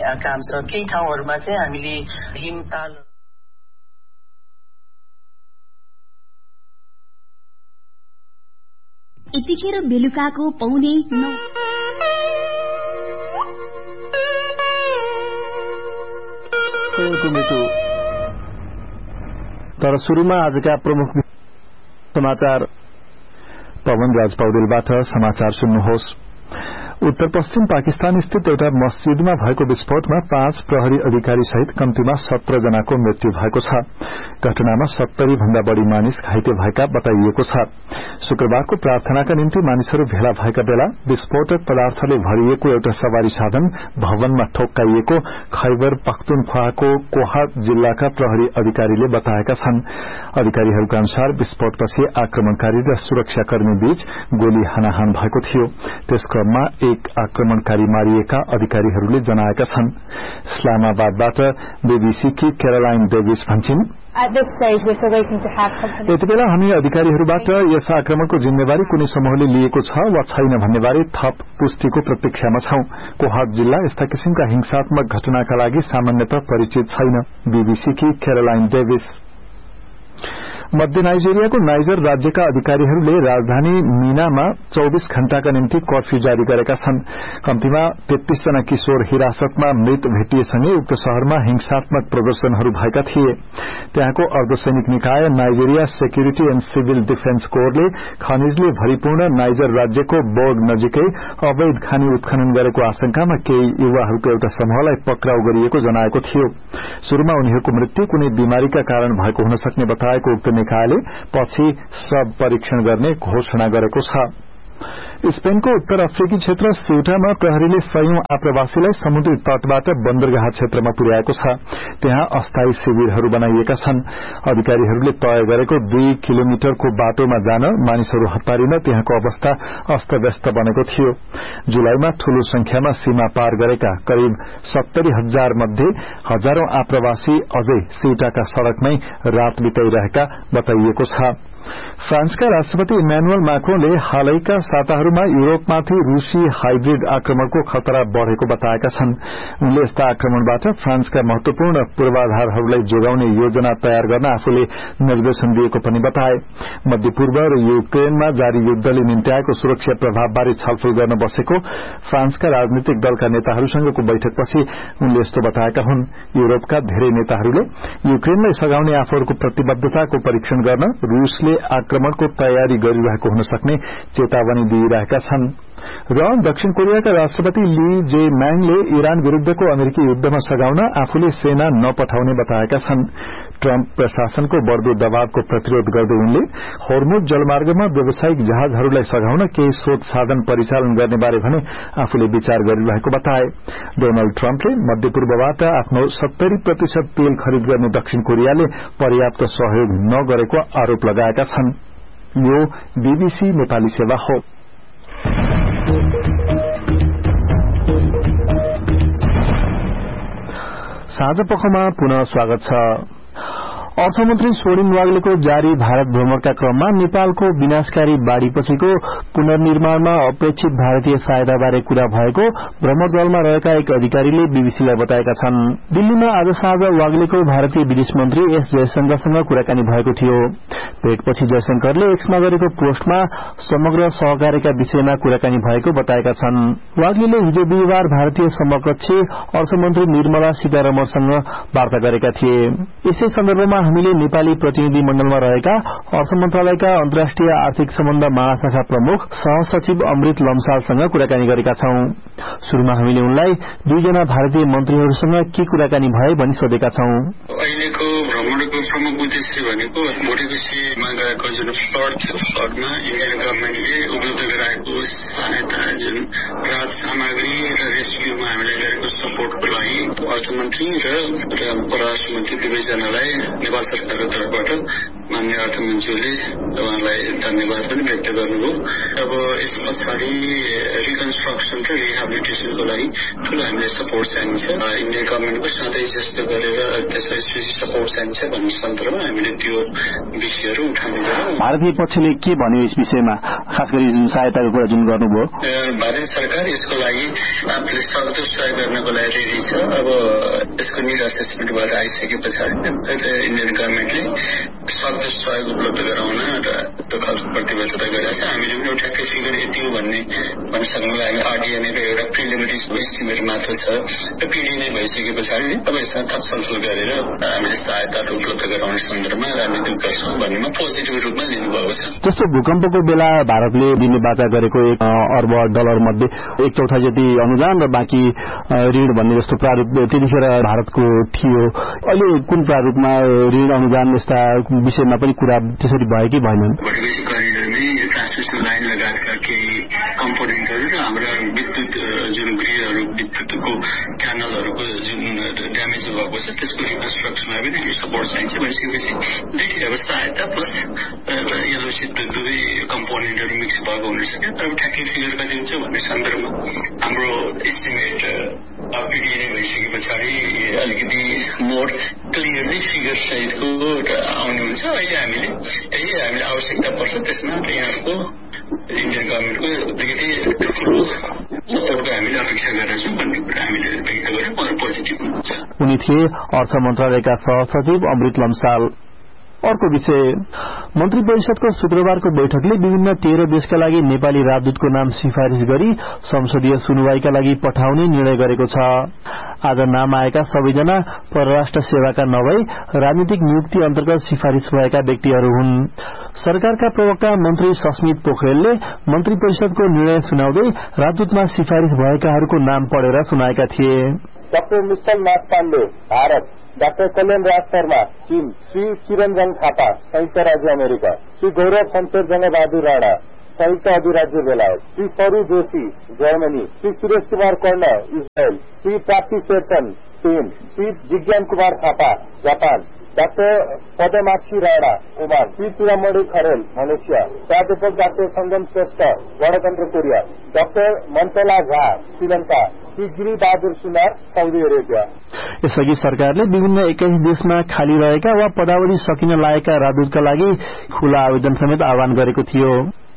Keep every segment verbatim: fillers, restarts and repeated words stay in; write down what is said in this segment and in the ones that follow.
काम छ। केही ठाउँहरूमा चाहिँ हामीले हिमताल यतिखेर बेलुकाको पौने नौ तर सुरुमा आजका प्रमुख समाचार। पवन राज पौडेलबाट समाचार सुन्नुहोस्। उत्तर पश्चिम पाकिस्तान स्थित एउटा मस्जिदमा भएको विस्फोटमा पाँच प्रहरी अधिकारी सहित कम्तीमा सत्र जनाको मृत्यु भएको छ। घटनामा सत्तरी भन्दा बढ़ी मानिस घाइते भएका बताइएको छ। शुक्रबारको प्रार्थनाका निम्ति मानिसहरू भेला भएका बेला विस्फोटक पदार्थले भरिएको एउटा सवारी साधन भवनमा ठोक्काइएको खैबर पख्तुनख्वाको कोहाट जिल्लाका प्रहरी अधिकारीले बताएका छन्। अधिकारीहरूका अनुसार विस्फोटपछि आक्रमणकारी र सुरक्षाकर्मी बीच गोली हानाहान भएको थियो। त्यस क्रममा एक आक्रमणकारी मारिएका अधिकारीहरूले जनाएका छन्। इस्लामाबादबाट बीबीसीकी कैरोलाइन डेभिस भन्छिन्, यति बेला हामी अधिकारीहरूबाट यस आक्रमणको जिम्मेवारी कुनै समूहले लिएको छ वा छैन भन्नेबारे थप पुष्टिको प्रतीक्षामा छौं। कोहाट जिल्ला यस्ता किसिमका हिंसात्मक घटनाका लागि सामान्यतः परिचित छैन। बीबीसीकी कैरोलाइन डेभिस। मध्य नाइजेरियाको नाइजर राज्यका अधिकारीहरूले राजधानी मीनामा चौबीस घण्टाका निम्ति कर्फ्यू जारी गरेका छन्। कम्तीमा तेत्तीस जना किशोर हिरासतमा मृत भेटिएसँगै उक्त शहरमा हिंसात्मक प्रदर्शनहरू भएका थिए। त्यहाँको अर्धसैनिक निकाय Nigeria security and civil defence कोरले खनिजले भरिपूर्ण नाइजर राज्यको बोर्ड नजिकै अवैध खानी उत्खनन गरेको आशंकामा केही युवाहरूको एउटा समूहलाई पक्राउ गरिएको जनाएको थियो। शुरूमा उनीहरूको मृत्यु कुनै बिमारीका कारण भएको हुन सक्ने बताएको उक्त निकायले पछि शव परीक्षण गर्ने घोषणा गरेको छ। स्पेनको उत्तर अफ्रिकी क्षेत्र सेउटामा प्रहरीले सयौं आप्रवासीलाई समुद्री तटबाट बन्दरगाह क्षेत्रमा पुर्याएको छ। त्यहाँ अस्थायी शिविरहरू बनाइएका छन्। अधिकारीहरूले तय गरेको दुई किलोमिटरको बाटोमा जान मानिसहरू हतारिन त्यहाँको अवस्था अस्तव्यस्त बनेको थियो। जुलाईमा ठूलो संख्यामा सीमा पार गरेका करिब सत्तरी हजार मध्ये हजारौं आप्रवासी अझै सेउटाका सड़कमै रात बिताइरहेका बताइएको छ। फ्रान्सका राष्ट्रपति इम्यानुअल मैक्रोनले हालैका साताहरूमा युरोपमाथि रूसी हाइब्रिड आक्रमणको खतरा बढ़ेको बताएका छन्। उनले यस्ता आक्रमणबाट फ्रान्सका महत्वपूर्ण पूर्वाधारहरूलाई जोगाउने योजना तयार गर्न आफूले निर्देशन दिएको पनि बताए। मध्यपूर्व र युक्रेनमा जारी युद्धले निम्त्याएको सुरक्षा प्रभावबारे छलफल गर्न बसेको फ्रान्सका राजनीतिक दलका नेताहरूसँगको बैठकपछि उनले यस्तो बताएका हुन्। युरोपका धेरै नेताहरूले युक्रेनलाई सघाउने आफूहरूको प्रतिबद्धताको परीक्षण गर्न रूसले आक्रमणको तयारी गरिरहेको हुन सक्ने चेतावनी दिइरहेका छन्। र दक्षिण कोरियाका राष्ट्रपति ली जे म्याङले इरान विरूद्धको अमेरिकी युद्धमा सघाउन आफूले सेना नपठाउने बताएका छन्। ट्रम्प प्रशासनको बढ़दो दबावको प्रतिरोध गर्दै उनले होर्मुज जलमार्गमा व्यावसायिक जहाजहरूलाई सघाउन केही शोध साधन परिचालन गर्ने बारे भने आफूले विचार गरिरहेको बताए। डोनाल्ड ट्रम्पले मध्यपूर्वबाट आफ्नो सत्तरी प्रतिशत तेल खरिद गर्ने दक्षिण कोरियाले पर्याप्त सहयोग नगरेको आरोप लगाएका छन्। यो बीबीसी नेपाली सेवा हो। साँझ पखमा पुनः स्वागत छ। अर्थमन्त्री सोरेन वाग्लेको जारी भारत भ्रमणका क्रममा नेपालको विनाशकारी बाढ़ीपछिको पुनर्निर्माणमा अपेक्षित भारतीय फायदाबारे कुरा भएको भ्रमण दलमा रहेका एक अधिकारीले बीबीसीलाई बताएका छन्। दिल्लीमा आज साँझ वाग्लेको भारतीय विदेश मन्त्री एस जयशंकरसँग कुराकानी भएको थियो। भेटपछि जयशंकरले एक्समा गरेको पोस्टमा समग्र सहकार्यका विषयमा कुराकानी भएको बताएका छन्। वाग्लेले हिजो बिहिबार भारतीय समकक्षी अर्थमन्त्री निर्मला सीतारमणसँग वार्ता गरेका थिए। यसै सन्दर्भमा हामीले नेपाली प्रतिनिधि मण्डलमा रहेका अर्थ मन्त्रालयका अन्तर्राष्ट्रिय आर्थिक सम्बन्ध महाशाखा प्रमुख सहसचिव अमृत लम्सालसँग कुराकानी गरेका छौं। शुरूमा हामीले उनलाई दुईजना भारतीय मन्त्रीहरूसँग के कुराकानी भए भनी सोधेका छौं। अहिलेको भ्रमणको प्रमुख उद्देश्य भनेको मोटिभेसीमा गएको जुन फ्लड थियो, फ्लडमा इन्डियन गभर्मेन्टले उपलब्ध गराएको सहायता, जुन राहत सामग्री र रेस्क्युमा हामीले गरेको सपोर्टको लागि अर्थमन्त्री र परराष्ट्र मन्त्री दुवैजनालाई नेपाल सरकारको तर्फबाट मान्य अर्थमन्त्रीले उहाँलाई धन्यवाद पनि व्यक्त गर्नुभयो। अब यस पछाडि रिकन्स्ट्रक्सन र रिहेबिलिटेसनको लागि ठुलो हामीले सपोर्ट चाहिन्छ। इन्डियन गभर्मेन्टको सधैँ जस्तो गरेर त्यसलाई सपोर्ट चाहिन्छ भन्ने सन्दर्भमा हामीले त्यो विषयहरू उठाउने गर्छौँ। भारतीय पक्षले के भन्यो यस विषयमा, खास गरी जुन सहायताको कुरा जुन गर्नुभयो? भारत सरकार यसको लागि आफूले सक्दो सहयोग गर्नको लागि रेडी छ। अब यसको निड असेसमेन्ट भएर आइसके पछाडि इन्डियन गभर्मेन्टले सक्दो सहयोग उपलब्ध गराउन र त्यो खालको प्रतिबद्धता गरेका छ। हामीले पनि एउटा ठ्याक्कै फिगर यति हो भन्ने भन्न सक्नुलाई हामी आरडिएनएको एउटा प्रिलिमिनरी एस्टिमेट मात्र छ र पिडी नै भइसके पछाडि अब यसमा थप छलफल गरेर हामीले सहायताहरू उपलब्ध गराउने सन्दर्भमा रणनीति गर्छौँ भन्नेमा पोजिटिभ रूपमा लिनुभएको छ। जस्तो भूकम्पको बेला भारतले दिने बाचा गरेको एक अर्ब डलर मध्ये एक चौथाइ जति अनुदान र बाँकी ऋण भन्ने जस्तो प्रारूप त्यतिखेर भारतको थियो। अहिले कुन प्रारूपमा ऋण अनुदान यस्ता विषयमा पनि कुरा त्यसरी भयो कि भएनन्? भोटेपछि करिडरमै ट्रान्समिसन लाइन लगायतका केही कम्पोनेन्टहरू र हाम्रा विद्युत जुन गृहहरू विद्युतको च्यानलहरूको जुन ड्यामेज भएको छ त्यसको रिकन्स्ट्रक्सनमा पनि हामी सपोर्ट चाहिन्छ भनिसकेपछि दुईटै सहायता प्लस यसोसित दुवै कम्पोनेन्टहरू मिक्स भएको हुन सक्यो। तर ठ्याक्कै फिगर कति हुन्छ भन्ने सन्दर्भमा हाम्रो एस्टिमेट पिडी नै भइसके पछाडि अलिकति मोर क्लियरली फिगर सहितको आउने हुन्छ। अहिले हामीले यही हामीले आवश्यकता पर्छ, त्यसमा यहाँको इन्डियन गभर्मेन्टको अलिकति ठुलो सपोर्टको हामीले अपेक्षा गरेका छौँ भन्ने कुरा हामीले व्यक्त गरेर पोजिटिभ हुन्छ। उनी थिए अर्थ मन्त्रालयका सहसचिव अमृत लम्साल। अर्को विषय, मन्त्री परिषदको शुक्रबारको बैठकले विभिन्न तेह्र देशका लागि नेपाली राजदूतको नाम सिफारिश गरी संसदीय सुनवाईका लागि पठाउने निर्णय गरेको छ। आज नाम आएका सबैजना परराष्ट्र सेवाका नभई राजनीतिक नियुक्ति अन्तर्गत सिफारिश भएका व्यक्तिहरू हुन्। सरकारका प्रवक्ता मन्त्री सस्मित पोखरेलले मन्त्री परिषदको निर्णय सुनाउँदै राजदूतमा सिफारिश भएकाहरूको नाम पढेर सुनाएका थिए। Doctor Mitchell Nath Pandey Bharat, doctor कल्याण राज शर्मा चीन, श्री चिरंजन थापा संयुक्त राज्य अमेरिका, श्री गौरव शमशेर जंगबहादुर राणा संयुक्त अधिराज्य बेलायत, श्री सरू जोशी जर्मनी, श्री सुरेश कुमार कर्ण इजरायल, श्री प्राप्ति Sherchan Spain, Shri जिज्ञान Kumar Thapa Japan, doctor पदमाक्षी Rana Oman, Shri Churamani Kharel Malaysia, प्राध्यापक डाक्टर संगम श्रेष्ठ गणतन्त्र कोरिया, डाक्टर मन्तला झा श्रीलंका, श्री गिरी बहादुर सुनार साउदी अरेबिया। यसअघि सरकारले विभिन्न एक्काइस देशमा खाली रहेका वा पदावधि सकिन लागेका राजदूतका लागि खुला आवेदन समेत आह्वान गरेको थियो।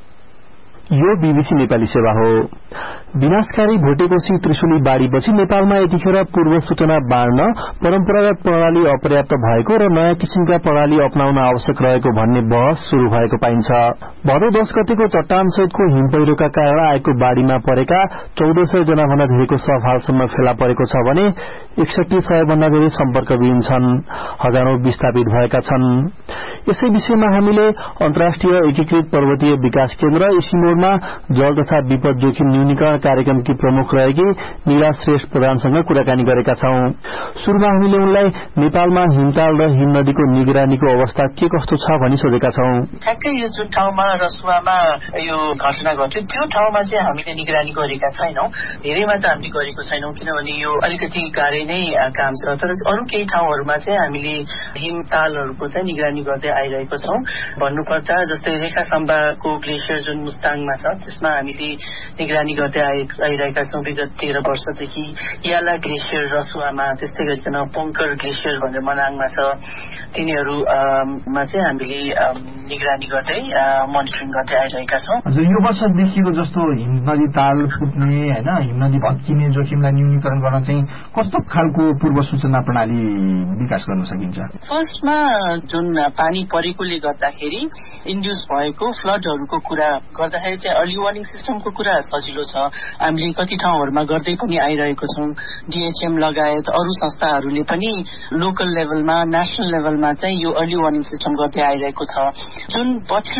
यो बीबीसी नेपाली सेवा हो। विनाशकारी भोटेकोशी त्रिशुली बाढ़ीपछि नेपालमा यतिखेर पूर्व सूचना बाँड्न परम्परागत प्रणाली अपर्याप्त भएको र नयाँ किसिमका प्रणाली अपनाउन आवश्यक रहेको भन्ने बहस शुरू भएको पाइन्छ। भदौ दश गतेको चट्टान सहितको हिम पहिरोका कारण आएको बाढ़ीमा परेका चौध सय जना भन्दा धेरैको शव हालसम्म फेला परेको छ भने एकसठी सय भन्दा धेरै सम्पर्कविहीन छन्, हजारौं विस्थापित भएका छन्। यसै विषयमा हामीले अन्तर्राष्ट्रिय एकीकृत पर्वतीय विकास केन्द्र इसिमोडमा जल तथा विपद जोखिम न्यूनीकरण कार्यक्रमकी प्रमुख रहेकी मीरा श्रेष्ठ प्रधानसँग कुराकानी गरेका छौं। सुरुमा हामीले उनलाई नेपालमा हिमताल र हिम नदीको निगरानीको अवस्था के कस्तो छ भनी सोधेका छौं। ठ्याक्कै यो जुन ठाउँमा रसुवामा यो घटना घट्यो त्यो ठाउँमा चाहिँ हामीले निगरानी गरेका छैनौं, धेरैमा त हामीले गरेको छैनौं किनभने यो अलिकति गाह्रै नै काम छ। तर अरू केही ठाउँहरूमा चाहिँ हामीले हिमतालहरूको चाहिँ निगरानी गर्दै आइरहेको छौं। भन्नुपर्दा जस्तै रेखा सम्बाको ग्लेसियर जुन मुस्ताङमा छ त्यसमा हामीले निगरानी गर्दै आइरहेका छौं विगत तेह्र वर्षदेखि। याला ग्लेसियर रसुवामा, त्यस्तै गरिकन पोङ्कर ग्लेसियर भनेर मनाङमा छ, तिनीहरूमा चाहिँ हामीले निगरानी गर्दै मोनिटरिङ गर्दै आइरहेका छौं। यो वर्ष देखिएको जस्तो हिम नदी ताल फुट्ने हैन हिम नदी भत्किने जोखिमलाई न्यूनीकरण गर्न चाहिँ कस्तो खालको पूर्व सूचना प्रणाली विकास गर्न सकिन्छ? फर्स्टमा जुन पानी परेकोले गर्दाखेरि इन्ड्युस भएको फ्लडहरूको कुरा गर्दाखेरि चाहिँ अर्ली वार्निङ सिस्टमको कुरा सजिलो छ। हामीले कति ठाउँहरूमा गर्दै पनि आइरहेको छौं। डीएचएम लगायत अरू संस्थाहरूले पनि लोकल लेभलमा, नेशनल लेभलमा चाहिँ यो अर्ली वार्निङ सिस्टम गर्दै आइरहेको छ। जुन पछिल्लो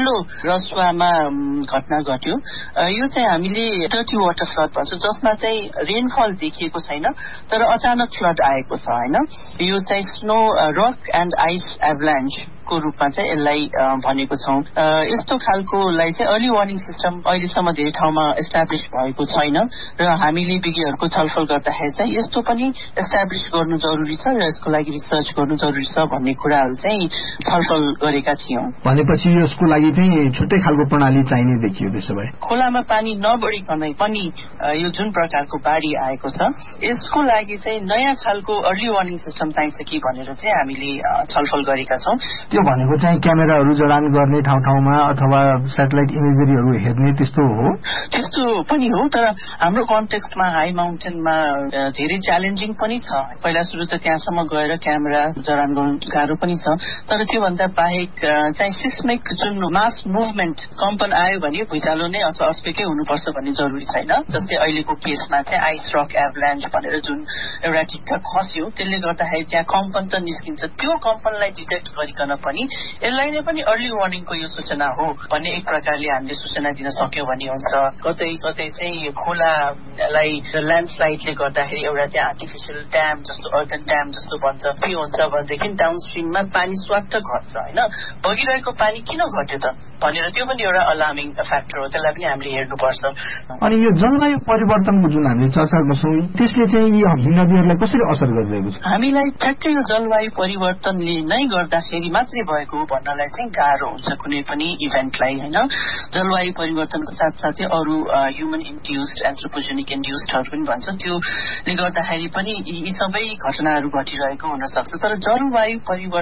रसुवामा घटना घट्यो। यो चाहिँ हामीले डर्टी वाटर फ्लड भन्छौँ, जसमा चाहिँ रेनफल देखिएको छैन तर अचानक फ्लड आएको छ हैन। यो चाहिँ स्नो रक एन्ड आइस एभलान्च को रूपमा चाहिँ यसलाई भनेको छौं। यस्तो खालकोलाई चाहिँ अर्ली वार्निङ सिस्टम अहिलेसम्म धेरै ठाउँमा एस्टाब्लिश भएको छैन र हामीले विज्ञहरूको छलफल गर्दाखेरि चाहिँ यस्तो पनि एस्टाब्लिश गर्नु जरुरी छ र यसको लागि रिसर्च गर्नु जरुरी छ भन्ने कुराहरू चाहिँ छलफल गरेका थियौं। भनेपछि यसको लागि चाहिँ छुट्टै खालको प्रणाली चाहिने देखियो। त्यसो भए खोलामा पानी नबढिकनै पनि यो जुन प्रकारको बाढी आएको छ यसको लागि चाहिँ नयाँ खालको अर्ली वार्निङ सिस्टम चाहिन्छ कि भनेर चाहिँ हामीले छलफल गरेका छौं। त्यो भनेको चाहिँ क्यामेराहरू जडान गर्ने ठाउँ ठाउँमा अथवा सेटेलाइट इमेजरीहरू हेर्ने त्यस्तो हो? त्यस्तो पनि हो, तर हाम्रो कन्टेक्स्टमा हाई माउन्टेनमा धेरै च्यालेन्जिङ पनि छ। पहिला सुरु त त्यहाँसम्म गएर क्यामेरा जडान गर्नु गाह्रो पनि छ, तर त्योभन्दा बाहेक चाहिँ सिस्मिक जुन मास मुभमेन्ट कम्पन आयो भने भुइँचालो नै अथवा अर्थक्वेकै हुनुपर्छ भन्ने जरुरी छैन। जस्तै अहिलेको केसमा चाहिँ आइस रक एभलान्च भनेर जुन एउटा ढिक्का खस्यो त्यसले गर्दाखेरि त्यहाँ कम्पन त निस्किन्छ, त्यो कम्पनलाई डिटेक्ट गरिकन पनि यसलाई नै पनि अर्ली वार्निङको यो सूचना हो भन्ने एक प्रकारले हामीले सूचना दिन सक्यौं भने हुन्छ। कतै कतै चाहिँ खोलालाई ल्यान्डस्लाइडले गर्दाखेरि एउटा चाहिँ आर्टिफिसियल ड्याम जस्तो अर्गन ड्याम जस्तो बन्छ, के हुन्छ भनेदेखि डाउनस्ट्रिममा पानी स्वाट घट्छ हैन। बगिरहेको पानी किन घट्यो त भनेर त्यो पनि एउटा अलार्मिङ फ्याक्टर हो, त्यसलाई पनि हामीले हेर्नुपर्छ। अनि यो जलवायु परिवर्तनको जुन हामीले चर्चा गर्छौं त्यसले चाहिँ यी हिमनदीहरूलाई कसरी असर गरिरहेको छ? हामीलाई ठ्याक्कै यो जलवायु परिवर्तनले नै गर्दाखेरि मात्रै भएको भन्नलाई चाहिँ गाह्रो हुन्छ कुनै पनि इभेन्टलाई हैन। जलवायु परिवर्तनको साथसाथै अरू ह्युमन इन्ड्युस्ड एन्थ्रोपोजेनिक इन्ड्युस्डहरू पनि भन्छ, त्योले गर्दाखेरि पनि यी सबै घटनाहरू घटिरहेको हुन सक्छ। तर जलवायु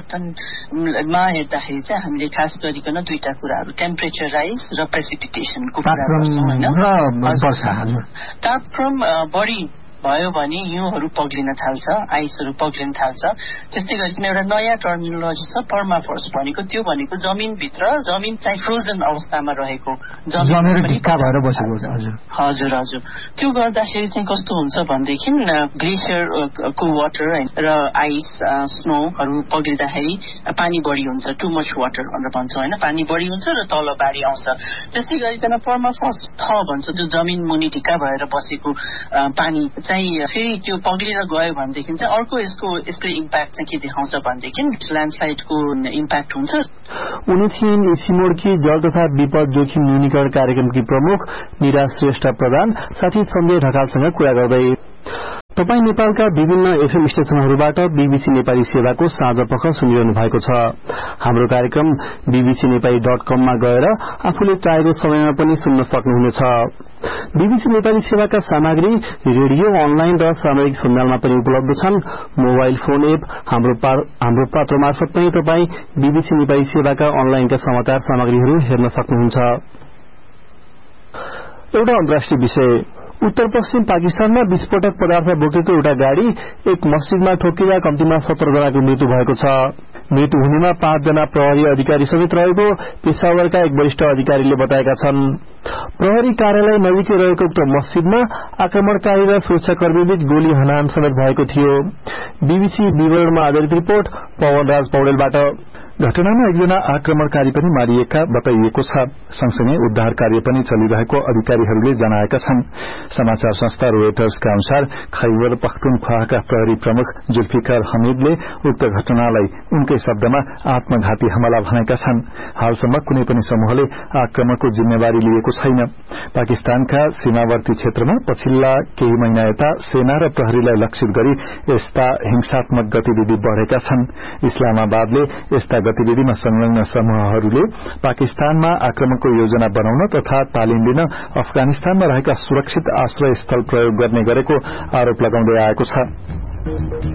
परिवर्तनमा हेर्दाखेरि चाहिँ हामीले खास गरिकन दुईटा कुराहरू टेम्परेचर राइज र प्रेसिपिटेसनको कुरा गर्छौं हैन। तापक्रम बढी भयो भने हिउँहरू पग्लिन थाल्छ, आइसहरू पग्लिन थाल्छ। त्यस्तै गरिकन एउटा नयाँ टर्मिनोलोजी छ पर्माफ्रोस्ट भनेको, त्यो भनेको जमिनभित्र जमिन चाहिँ फ्रोजन अवस्थामा रहेको जमेर ढिक्का भएर बसेको छ। हजुर हजुर हजुर त्यो गर्दाखेरि चाहिँ कस्तो हुन्छ भनेदेखि ग्लेसियरको वाटर र आइस स्नोहरू पग्लिँदाखेरि पानी बढी हुन्छ, टु मच वाटर भनेर भन्छौँ हैन, पानी बढी हुन्छ र तल बाढी आउँछ। त्यस्तै गरिकन पर्माफ्रोस्ट थ भन्छ, जो जमिन मुनि ढिक्का भएर बसेको पानी चाहिँ फेरि त्यो पग्लिएर गयो भनेदेखि चाहिँ अर्को यसको यसले इम्प्याक्ट चाहिँ के देखाउँछ भनेदेखि ल्यान्डस्लाइडको इम्प्याक्ट हुन्छ। उनी थिइन् सिमोडकी जल तथा विपद जोखिम न्यूनीकरण कार्यक्रमकी प्रमुख निरा श्रेष्ठ प्रधान साथी सञ्जय ढकालसँग कुरा गर्दै। तपाई नेपालका विभिन्न एफएम स्टेशनहरूबाट बीबीसी नेपाली सेवाको साँझ पख सुनिरहनु भएको छ। हाम्रो कार्यक्रम बीबीसी नेपाली डट कममा गएर आफूले चाहेको समयमा पनि सुन्न सक्नुहुनेछ। बीबीसी नेपाली सेवाका सामग्री रेडियो, अनलाइन र सामयिक सञ्जालमा पनि उपलब्ध छन्। मोबाइल फोन एप हाम्रो हाम्रो पात्र मार्फत पनि तपाई बीबीसी नेपाली सेवाका अनलाइनका समाचार सामग्रीहरू हेर्न सक्नुहुन्छ। एउटा अन्तर्राष्ट्रिय विषय, उत्तर पश्चिम पाकिस्तानमा विस्फोटक पदार्थ बोकेको एउटा गाड़ी एक मस्जिदमा ठोकिँदा कम्तीमा सत्र जनाको मृत्यु भएको छ। मृत्यु हुनेमा पाँचजना प्रहरी अधिकारी समेत रहेको पेशावरका एक वरिष्ठ अधिकारीले बताएका छन्। प्रहरी कार्यालय नजिकै रहेको उक्त मस्जिदमा आक्रमणकारी र सुरक्षाकर्मीबीच गोली हानाहान समेत भएको थियो। बीबीसी विवरणमा आधारित रिपोर्ट पवनराज पौडेलबाट। घटनामा एकजना आक्रमणकारी पनि मारिएका बताइएको छ। सँगसँगै उद्धार कार्य पनि चलिरहेको अधिकारीहरूले जनाएका छन्। समाचार संस्था रोयटर्सका अनुसार खैबर पख्तुनख्वाका प्रहरी प्रमुख जुल्फिकर हमीदले उक्त घटनालाई उनकै शब्दमा आत्मघाती हमला भनेका छन्। हालसम्म कुनै पनि समूहले आक्रमणको जिम्मेवारी लिएको छैन। पाकिस्तानका सीमावर्ती क्षेत्रमा पछिल्ला केही महिना यता सेना र प्रहरीलाई लक्षित गरी यस्ता हिंसात्मक गतिविधि बढ़ेका छन्। इस्लामाबादले यस्ता गतिविधिमा संलग्न समूहहरूले पाकिस्तानमा आक्रमणको योजना बनाउन तथा तालिम दिन अफगानिस्तानमा रहेका सुरक्षित आश्रय स्थल प्रयोग गर्ने गरेको आरोप लगाउँदै आएको छ।